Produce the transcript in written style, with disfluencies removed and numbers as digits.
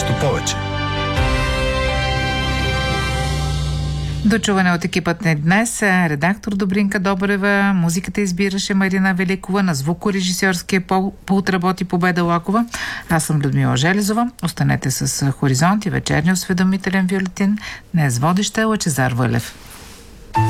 Нищо повече. Дочуване от екипът на днес. Редактор Добринка Добрева, музиката избираше Марина Великова, на звукорежисьорския пулт работи Победа Лакова. Аз съм Людмила Железова. Останете с Хоризонт и вечерния осведомителен бюлетин. Днес водеща е Лъчезар Вълев.